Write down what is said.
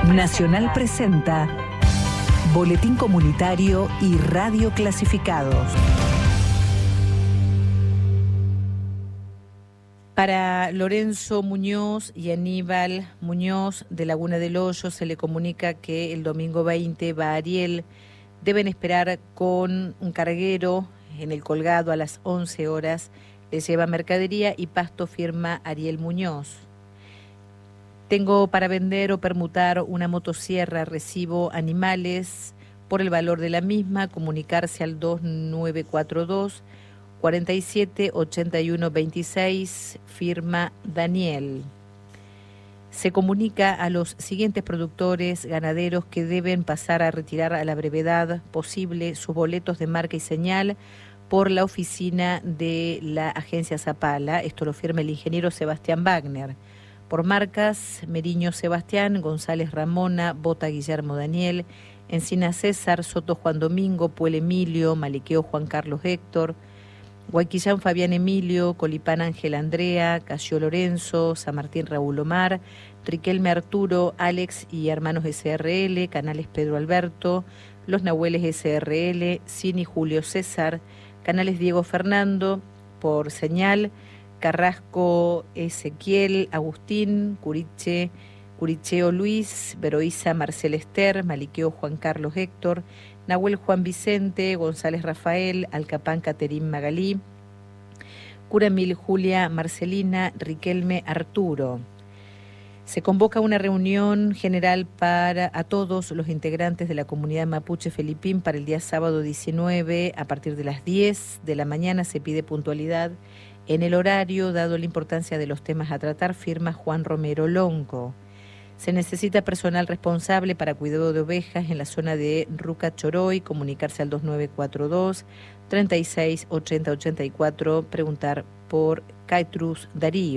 Nacional presenta Boletín Comunitario y Radio Clasificados. Para Lorenzo Muñoz y Aníbal Muñoz de Laguna del Hoyo se le comunica que el domingo 20 va a Ariel. Deben esperar con un carguero en el colgado a las 11 horas. Les lleva mercadería y pasto, firma Ariel Muñoz. Tengo para vender o permutar una motosierra, recibo animales por el valor de la misma, comunicarse al 2942 47 81 26, firma Daniel. Se comunica a los siguientes productores ganaderos que deben pasar a retirar a la brevedad posible sus boletos de marca y señal por la oficina de la agencia Zapala. Esto lo firma el ingeniero Sebastián Wagner. Por marcas: Meriño Sebastián, González Ramona, Bota Guillermo Daniel, Encina César, Soto Juan Domingo, Puel Emilio, Maliqueo Juan Carlos Héctor, Guayquillán Fabián Emilio, Colipán Ángel Andrea, Casio Lorenzo, San Martín Raúl Omar, Riquelme Arturo, Alex y Hermanos SRL, Canales Pedro Alberto, Los Nahueles SRL, Cini Julio César, Canales Diego Fernando, por señal, Carrasco Ezequiel, Agustín, Curicheo Luis, Veroiza Marcel Ester, Maliqueo Juan Carlos Héctor, Nahuel Juan Vicente, González Rafael, Alcapán Caterín Magalí, Curamil Julia Marcelina, Riquelme Arturo. Se convoca una reunión general a todos los integrantes de la comunidad mapuche Felipín para el día sábado 19 a partir de las 10 de la mañana. Se pide puntualidad en el horario, dado la importancia de los temas a tratar, firma Juan Romero Lonco. Se necesita personal responsable para cuidado de ovejas en la zona de Ruca Choroy, comunicarse al 2942 36 80 84, preguntar por Caitrus Darío.